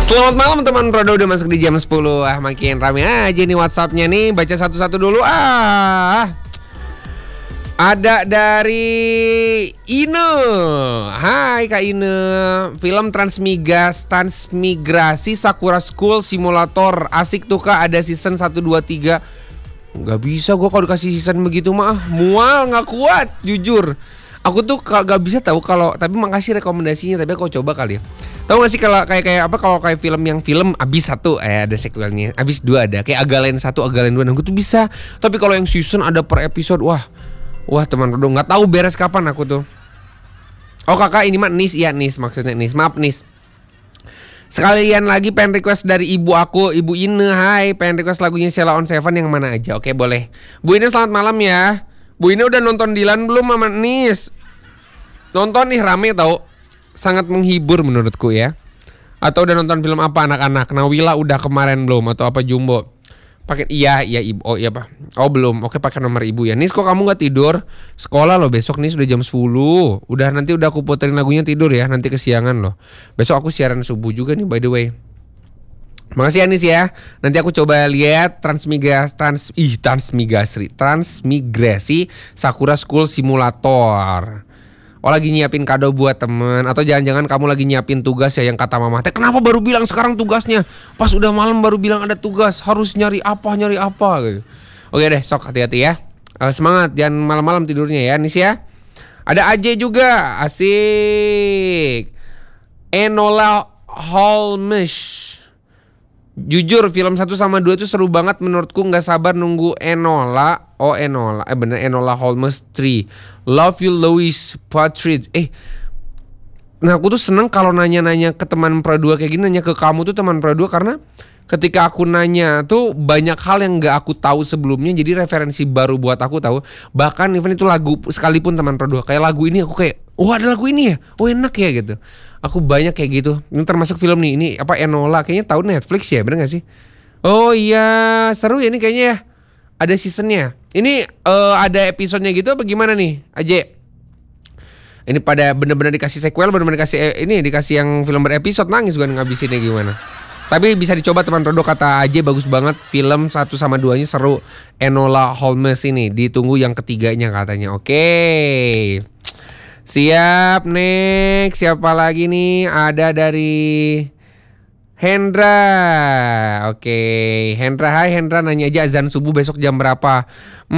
Selamat malam teman Prodo, udah masuk di jam 10. Makin rame aja nih WhatsAppnya nih. Baca satu-satu dulu. Ada dari Ine. Hai Kak Ine. Film Transmigrasi Sakura School Simulator. Asik tuh Kak, ada season 1, 2, 3. Gak bisa gue kalau dikasih season begitu mah. Mual, gak kuat, jujur. Aku tuh gak bisa tahu kalau, tapi makasih rekomendasinya. Tapi aku coba kali ya. Tahu gak sih kalau kayak film abis 1 ada sequelnya, abis 2 ada kayak Agalen 1, Agalen 2. Nah, gue tuh bisa. Tapi kalau yang season ada per episode, wah teman Rodo nggak tahu beres kapan aku tuh. Oh kakak ini mah Nis, iya Nis maksudnya Nis, maaf Nis. Sekalian lagi pengen request dari ibu aku, Ibu Ine. Hai, pengen request lagunya Sheila on 7 yang mana aja? Oke boleh. Bu Ine selamat malam ya. Bu Ine udah nonton Dilan belum sama Nis? Nonton nih, rame tau. Sangat menghibur menurutku ya. Atau udah nonton film apa anak-anak? Nawila udah kemarin belum? Atau apa Jumbo? Pakai iya ibu. Oh iya Pak. Oh belum. Oke pakai nomor ibu ya. Nis kok kamu nggak tidur? Sekolah loh besok nih, sudah jam 10. Udah aku puterin lagunya tidur ya. Nanti kesiangan loh. Besok aku siaran subuh juga nih by the way. Makasih ya Nis ya. Nanti aku coba lihat Transmigrasi Sakura School Simulator. Oh lagi nyiapin kado buat temen. Atau jangan-jangan kamu lagi nyiapin tugas ya, yang kata mama teh kenapa baru bilang sekarang tugasnya, pas udah malam baru bilang ada tugas, harus nyari apa gitu. Oke deh, sok hati-hati ya. Semangat, jangan malam-malam tidurnya ya Nis ya. Ada Aje juga, asik. Enola Holmes. Jujur film 1 sama 2 itu seru banget menurutku, gak sabar nunggu Enola. Oh Enola, bener Enola Holmes 3. Love You Louis Partridge. Nah aku tuh seneng kalau nanya-nanya ke teman Pro 2 kayak gini, nanya ke kamu tuh teman Pro 2, karena ketika aku nanya tuh banyak hal yang gak aku tahu sebelumnya, jadi referensi baru buat aku tahu. Bahkan even itu lagu sekalipun teman Pro 2, kayak lagu ini aku kayak, oh ada lagu ini ya, oh enak ya gitu. Aku banyak kayak gitu. Ini termasuk film nih, ini apa Enola, kayaknya tahu Netflix ya, bener gak sih? Oh iya, seru ya ini kayaknya ya. Ada seasonnya. Ini ada episodenya gitu apa gimana nih, Aje? Ini pada bener-bener dikasih sequel, bener-bener dikasih yang film berepisode, nangis gue ngabisinnya gimana. Tapi bisa dicoba teman Rodo, kata Aje bagus banget, film 1 sama 2-nya seru. Enola Holmes ini, ditunggu yang ketiganya katanya. Oke. Siap, next. Siapa lagi nih? Ada dari Hendra. Oke, Hendra, hai Hendra, nanya aja azan subuh besok jam berapa?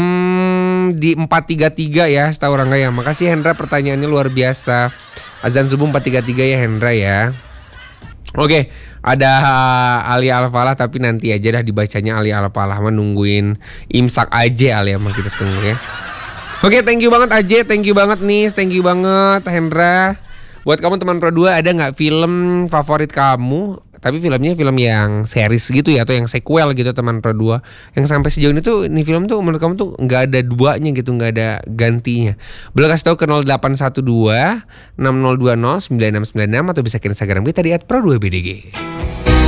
Di 4.33 ya, setahu orang ya. Makasih Hendra, pertanyaannya luar biasa. Azan subuh 4.33 ya Hendra ya. Oke, ada Alia Alfalah, tapi nanti aja dah dibacanya Alia Alfalah, menungguin imsak aja Alia, emang kita tunggu ya. Oke, thank you banget Aje, thank you banget Nis, thank you banget Hendra. Buat kamu teman Pro 2, ada gak film favorit kamu? Tapi filmnya film yang series gitu ya, atau yang sequel gitu teman Pro 2, yang sampai sejauh ini tuh, ini film tuh menurut kamu tuh gak ada duanya gitu, gak ada gantinya. Boleh kasih tahu ke 0812 6020 9696, atau bisa ke Instagram kita di @pro2bdg.